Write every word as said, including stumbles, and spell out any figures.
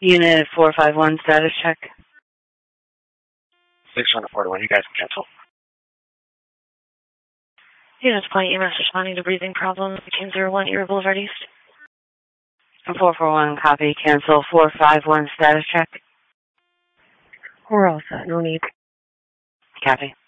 Unit four five one, status check. six one four one, you guys can cancel. Unit Point E M S responding to breathing problems, eighteen oh one Erie Boulevard East. four four one, copy, cancel. four five one, status check. We're all set, no need. Copy.